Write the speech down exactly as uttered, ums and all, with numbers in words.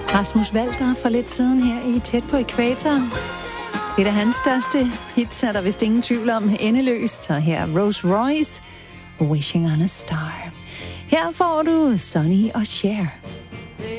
Rasmus Walter for lidt siden her i Tæt på Ækvator. Et af hans største hits er der vist ingen tvivl om. Endeløst. Og her Rose Royce, Wishing on a Star. Her får du Sonny og Cher.